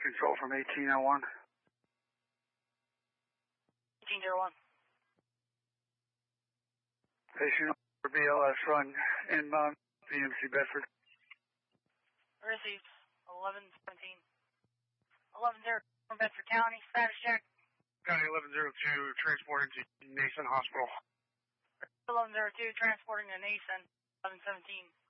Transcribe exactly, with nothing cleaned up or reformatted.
control from eighteen oh one. eighteen oh one. Patient for B L S run inbound P M C Bedford. Received eleven seventeen. eleven zero from Bedford County. Status check. County eleven oh two transporting to Nason Hospital. eleven oh two transporting to Nason. eleven seventeen.